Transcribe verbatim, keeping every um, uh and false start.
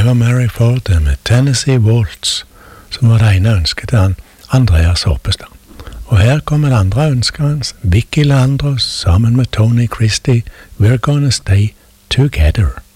var Mary Ford med Tennessee Waltz, som var det ene ønsket til han, Andreas Hoppestad. Og her kommer det andre ønsket hans, Vicky Leandros sammen med Tony Christie, We're Gonna Stay Together.